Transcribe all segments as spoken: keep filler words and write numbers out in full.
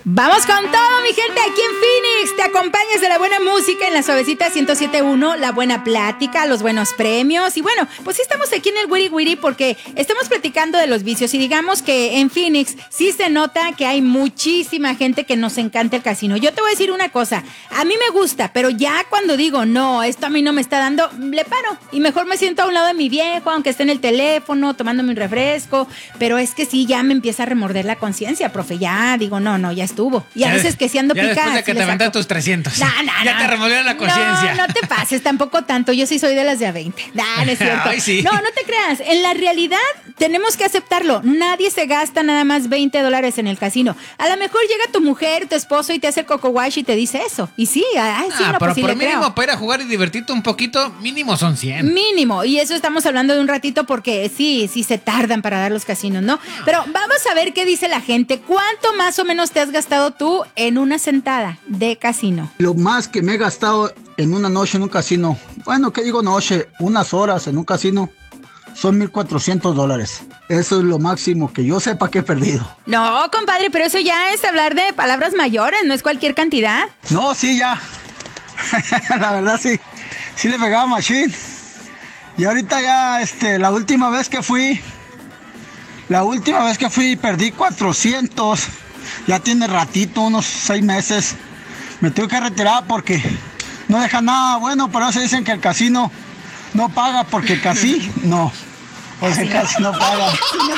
Vamos con todo, mi gente, aquí en Phoenix. Te acompañas de la buena música en la suavecita ciento siete punto uno, la buena plática, los buenos premios. Y bueno, pues sí estamos aquí en el Wiri Wiri porque estamos platicando de los vicios. Y digamos que en Phoenix sí se nota que hay muchísima gente que nos encanta el casino. Yo te voy a decir una cosa, a mí me gusta, pero ya cuando digo, no, esto a mí no me está dando, le paro. Y mejor me siento a un lado de mi viejo, aunque esté en el teléfono, tomándome un refresco. Pero es que sí, ya me empieza a remorder la conciencia, profe. Ya digo, no, no, ya estuvo. Y a ya veces que si ando ya picada. Después de que sí te aventas tus trescientos. No, no, ya no. te revolvió la conciencia. No, no te pases, tampoco tanto. Yo sí soy de las de a veinte. No, no es cierto. Ay, sí. No, no te creas. En la realidad tenemos que aceptarlo. Nadie se gasta nada más veinte dólares en el casino. A lo mejor llega tu mujer, tu esposo y te hace el coco wash y te dice eso. Y sí, ay, sí, ah, no, pero pues sí por le mínimo creo. para ir a jugar y divertirte un poquito, mínimo son cien. Mínimo, y eso estamos hablando de un ratito porque sí, sí se tardan para dar los casinos, ¿no? Pero vamos a ver qué dice la gente. ¿Cuánto más o menos te has gastado tú en una sentada de casino? Lo más que me he gastado en una noche en un casino, bueno, ¿qué digo noche? Unas horas en un casino, son mil cuatrocientos dólares. Eso es lo máximo que yo sepa que he perdido. No, compadre, pero eso ya es hablar de palabras mayores, no es cualquier cantidad. No, sí, ya. La verdad sí, sí le pegaba machín. Y ahorita ya, este, la última vez que fui, la última vez que fui perdí cuatrocientos. Ya tiene ratito, unos seis meses. Me tuve que retirar porque no deja nada bueno, pero eso dicen que el casino no paga porque casi no. O sea, casi no paga.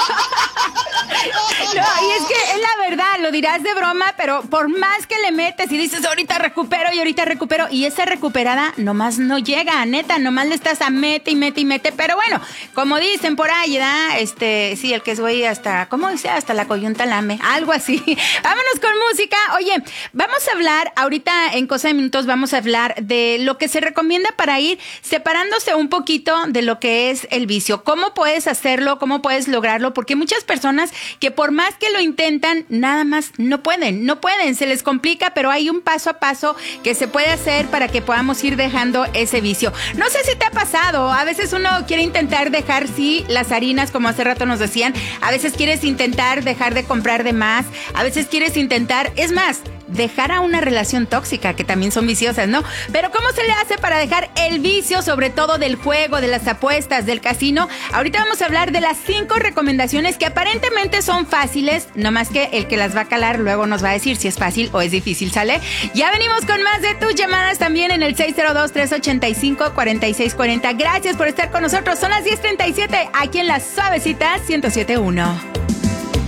No, y es que es la verdad, lo dirás de broma, pero por más que le metes y dices ahorita recupero y ahorita recupero, y esa recuperada nomás no llega, neta, nomás le estás a mete y mete y mete, pero bueno, como dicen por ahí, ¿verdad? Este, sí, el que es güey hasta, ¿cómo dice? Hasta la coyunta lame, algo así. Vámonos con música. Oye, vamos a hablar, ahorita en cosa de minutos vamos a hablar de lo que se recomienda para ir separándose un poquito de lo que es el vicio. ¿Cómo puedes hacerlo? ¿Cómo puedes lograrlo? Porque muchas personas que por más que lo intentan, nada más no pueden, no pueden, se les complica, pero hay un paso a paso que se puede hacer para que podamos ir dejando ese vicio. No sé si te ha pasado, a veces uno quiere intentar dejar, sí, las harinas, como hace rato nos decían, a veces quieres intentar dejar de comprar de más, a veces quieres intentar, es más, dejar a una relación tóxica, que también son viciosas, ¿no? Pero ¿cómo se le hace para dejar el vicio, sobre todo del juego, de las apuestas, del casino? Ahorita vamos a hablar de las cinco recomendaciones que aparentemente son fáciles, no más que el que las va a calar luego nos va a decir si es fácil o es difícil, ¿sale? Ya venimos con más de tus llamadas también en el seis cero dos, tres ocho cinco, cuatro seis cuatro cero. Gracias por estar con nosotros. Son las diez treinta y siete aquí en la suavecita ciento siete punto uno.